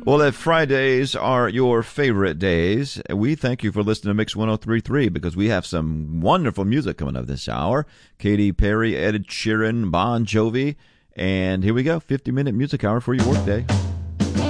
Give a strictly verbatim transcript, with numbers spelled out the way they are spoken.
Well, if Fridays are your favorite days, we thank you for listening to Mix one oh three point three because we have some wonderful music coming up this hour. Katy Perry, Ed Sheeran, Bon Jovi, and here we go, fifty-minute music hour for your workday.